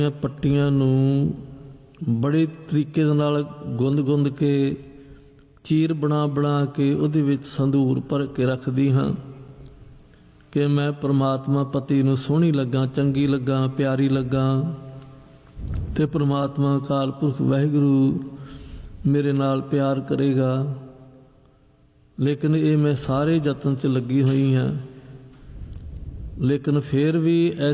ਪੱਟੀਆਂ ਨੂੰ ਬੜੇ ਤਰੀਕੇ ਦੇ ਨਾਲ ਗੁੰਦ ਕੇ ਚੀਰ ਬਣਾ ਕੇ ਉਹਦੇ ਵਿੱਚ ਸੰਧੂਰ ਭਰ ਕੇ ਰੱਖਦੀ ਹਾਂ ਕਿ ਮੈਂ ਪ੍ਰਮਾਤਮਾ ਪਤੀ ਨੂੰ ਸੋਹਣੀ ਲੱਗਾ, ਚੰਗੀ ਲੱਗਾ, ਪਿਆਰੀ ਲੱਗਾ ਅਤੇ ਪ੍ਰਮਾਤਮਾ ਅਕਾਲ ਪੁਰਖ ਵਾਹਿਗੁਰੂ ਮੇਰੇ ਨਾਲ ਪਿਆਰ ਕਰੇਗਾ। ਲੇਕਿਨ ਇਹ ਮੈਂ ਸਾਰੇ ਯਤਨ 'ਚ ਲੱਗੀ ਹੋਈ ਹਾਂ, ਲੇਕਿਨ ਫਿਰ ਵੀ